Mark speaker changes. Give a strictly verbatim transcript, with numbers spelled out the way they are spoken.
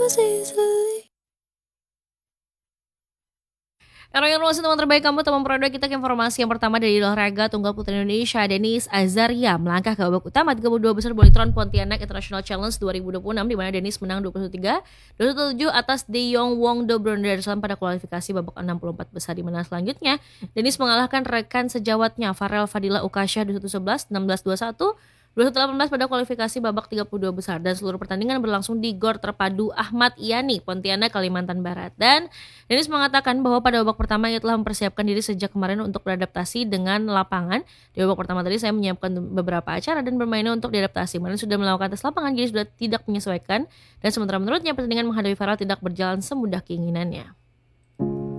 Speaker 1: lose easily. Yang luasin teman terbaik kamu teman produk kita ke informasi yang pertama dari olahraga tunggal putri Indonesia. Denis Azaria melangkah ke babak utama tiga puluh dua besar Bodytron Pontianak International Challenge dua ribu dua puluh enam di mana Denis menang dua puluh tiga dua puluh tujuh atas De Jong Wong Do Bronderson pada kualifikasi babak enam puluh empat besar, di mana selanjutnya Denis mengalahkan rekan sejawatnya Farel Fadila Ukasha dua puluh satu sebelas, enam belas dua puluh satu, dua puluh satu delapan belas pada kualifikasi babak tiga puluh dua besar, dan seluruh pertandingan berlangsung di Gor Terpadu Ahmad Yani, Pontianak, Kalimantan Barat. Dan Denis mengatakan bahwa pada babak pertama ia telah mempersiapkan diri sejak kemarin untuk beradaptasi dengan lapangan. Di babak pertama tadi saya menyiapkan beberapa acara dan bermainnya untuk diadaptasi. Kemarin sudah melakukan tes lapangan, jadi sudah tidak menyesuaikan. Dan sementara menurutnya pertandingan menghadapi Farel tidak berjalan semudah keinginannya.